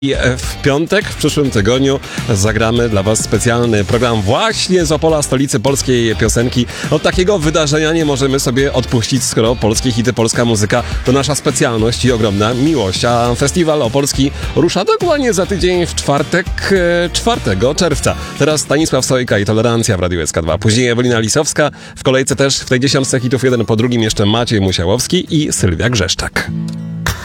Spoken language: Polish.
I w piątek, w przyszłym tygodniu zagramy dla Was specjalny program właśnie z Opola, stolicy polskiej piosenki. Od takiego wydarzenia nie możemy sobie odpuścić, skoro polskie hity, polska muzyka to nasza specjalność i ogromna miłość. A festiwal opolski rusza dokładnie za tydzień w czwartek, 4 czerwca. Teraz Stanisław Sojka i Tolerancja w Radiu SK2. Później Ewelina Lisowska. W kolejce też w tej 10 hitów jeden po drugim jeszcze Maciej Musiałowski i Sylwia Grzeszczak.